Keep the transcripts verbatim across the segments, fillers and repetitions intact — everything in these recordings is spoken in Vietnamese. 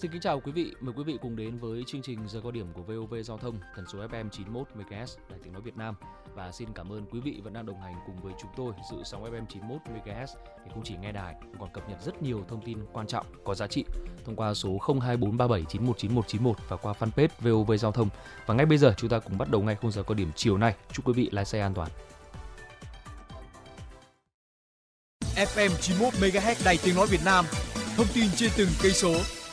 Xin kính chào quý vị, mời quý vị cùng đến với chương trình Giờ cao điểm của vê o vê Giao thông, tần số ép em chín mươi mốt mê ga héc, Đài Tiếng nói Việt Nam. Và xin cảm ơn quý vị vẫn đang đồng hành cùng với chúng tôi giữ sóng ép em chín mươi mốt mê ga héc để không chỉ nghe đài, còn cập nhật rất nhiều thông tin quan trọng, có giá trị thông qua số không hai bốn ba bảy chín một chín một chín một và qua fanpage vê o vê Giao thông. Và ngay bây giờ chúng ta cùng bắt đầu ngay khung giờ cao điểm chiều nay. Chúc quý vị lái xe an toàn. ép em chín mươi mốt mê ga héc Đài Tiếng nói Việt Nam, thông tin trên từng cây số.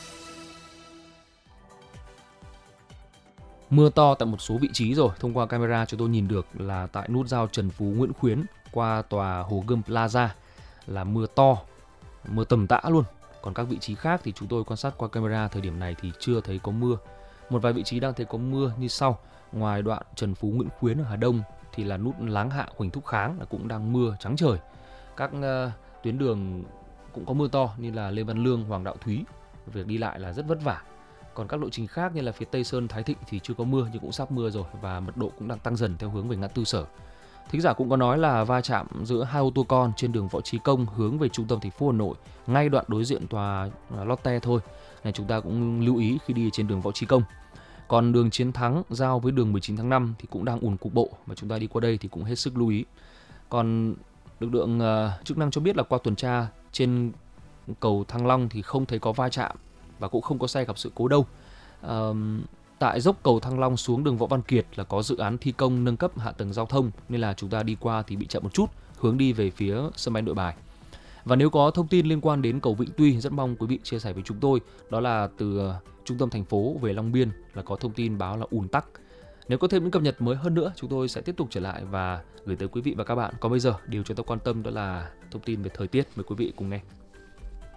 Mưa to tại một số vị trí rồi. Thông qua camera chúng tôi nhìn được là tại nút giao Trần Phú Nguyễn Khuyến qua tòa Hồ Gươm Plaza là mưa to, mưa tầm tã luôn. Còn các vị trí khác thì chúng tôi quan sát qua camera thời điểm này thì chưa thấy có mưa. Một vài vị trí đang thấy có mưa như sau. Ngoài đoạn Trần Phú Nguyễn Khuyến ở Hà Đông thì là nút Láng Hạ Huỳnh Thúc Kháng là cũng đang mưa trắng trời. Các uh, tuyến đường cũng có mưa to như là Lê Văn Lương, Hoàng Đạo Thúy. Việc đi lại là rất vất vả. Còn các lộ trình khác như là phía Tây Sơn, Thái Thịnh thì chưa có mưa nhưng cũng sắp mưa rồi và mật độ cũng đang tăng dần theo hướng về ngã tư Sở. Thính giả cũng có nói là va chạm giữa hai ô tô con trên đường Võ Trí Công hướng về trung tâm thành phố Hà Nội, ngay đoạn đối diện tòa Lotte thôi. Nên chúng ta cũng lưu ý khi đi trên đường Võ Trí Công. Còn đường Chiến Thắng giao với đường mười chín tháng năm thì cũng đang ùn cục bộ và chúng ta đi qua đây thì cũng hết sức lưu ý. Còn lực lượng uh, chức năng cho biết là qua tuần tra trên cầu Thăng Long thì không thấy có va chạm và cũng không có xe gặp sự cố đâu. À, tại dốc cầu Thăng Long xuống đường Võ Văn Kiệt là có dự án thi công nâng cấp hạ tầng giao thông nên là chúng ta đi qua thì bị chậm một chút, hướng đi về phía sân bay Nội Bài. Và nếu có thông tin liên quan đến cầu Vĩnh Tuy, rất mong quý vị chia sẻ với chúng tôi. Đó là từ uh, trung tâm thành phố về Long Biên là có thông tin báo là ùn tắc. Nếu có thêm những cập nhật mới hơn nữa, chúng tôi sẽ tiếp tục trở lại và gửi tới quý vị và các bạn. Còn bây giờ, điều chúng ta quan tâm đó là thông tin về thời tiết. Mời quý vị cùng nghe.